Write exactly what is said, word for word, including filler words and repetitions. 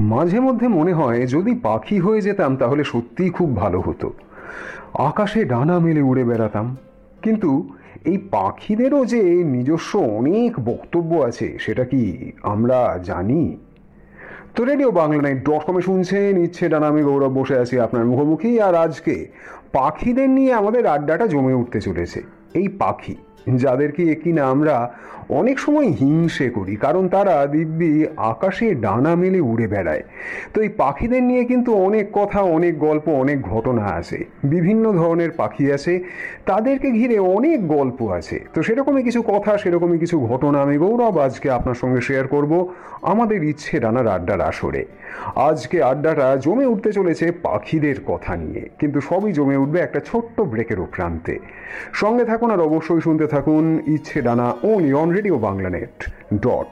মাঝে মধ্যে মনে হয় যদি পাখি হয়ে যেতাম তাহলে সত্যিই খুব ভালো হতো। আকাশে ডানা মেলে উড়ে বেড়াতাম। কিন্তু এই পাখিদেরও যে নিজস্ব অনেক বক্তব্য আছে, সেটা কি আমরা জানি? তো রেডিও বাংলা নাইট ডট কমে শুনছেন ইচ্ছে ডানা, আমি গৌরব বসে আছি আপনার মুখোমুখি। আর আজকে পাখিদের নিয়ে আমাদের আড্ডাটা জমে উঠতে চলেছে। এই পাখি যাদেরকে কিনা আমরা অনেক সময় হিংসে করি, কারণ তারা দিব্যি আকাশে ডানা মেলে উড়ে বেড়ায়। তো এই পাখিদের নিয়ে কিন্তু অনেক কথা, অনেক গল্প, অনেক ঘটনা আছে। বিভিন্ন ধরনের পাখি আছে, তাদেরকে ঘিরে অনেক গল্প আছে। তো সেরকমই কিছু কথা, সেরকমই কিছু ঘটনা আমি গৌরব আজকে আপনার সঙ্গে শেয়ার করব আমাদের ইচ্ছে ডানার আড্ডার আসরে। আজকে আড্ডাটা জমে উঠতে চলেছে পাখিদের কথা নিয়ে, কিন্তু সবই জমে উঠবে একটা ছোট্ট ব্রেকের প্রান্তে। সঙ্গে থাকুন আর অবশ্যই শুনতে থাকুন ইচ্ছে ডানা, only on radio Bangla net dot